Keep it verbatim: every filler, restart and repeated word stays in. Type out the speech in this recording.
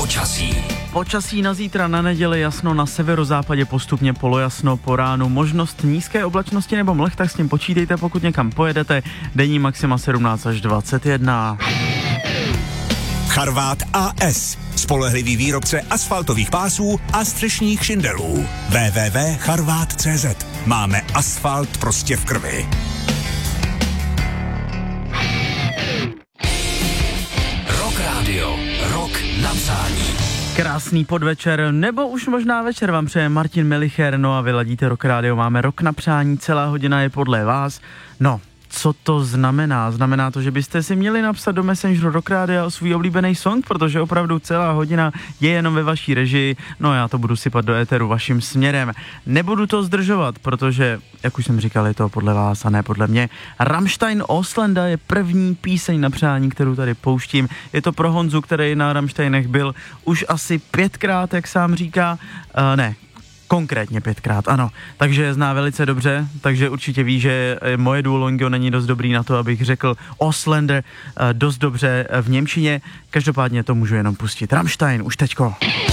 Počasí. Počasí na zítra, na neděli jasno, na severozápadě postupně polojasno, po ránu možnost nízké oblačnosti nebo mlh, tak s tím počítejte, pokud někam pojedete. Denní maxima sedmnáct až dvacet jedna. Charvát A S. Spolehlivý výrobce asfaltových pásů a střešních šindelů. w w w tečka charvát tečka cé zet. Máme asfalt prostě v krvi. Rock Radio. Rock na přání. Krásný podvečer, nebo už možná večer vám přeje Martin Melicher, no a vy ladíte Rock Radio, máme Rock na přání, celá hodina je podle vás. No, co to znamená? Znamená to, že byste si měli napsat do Messengeru Rock Radio svůj oblíbený song, protože opravdu celá hodina je jenom ve vaší režii, no já to budu sypat do éteru vaším směrem. Nebudu to zdržovat, protože, jak už jsem říkal, je to podle vás a ne podle mě. Rammstein Ausländer je první píseň na přání, kterou tady pouštím. Je to pro Honzu, který na Rammsteinech byl už asi pětkrát, jak sám říká, uh, ne, konkrétně pětkrát, ano. Takže je zná velice dobře, takže určitě ví, že moje Duolingo není dost dobrý na to, abych řekl Ausländer dost dobře v němčině. Každopádně to můžu jenom pustit. Rammstein, už teďko.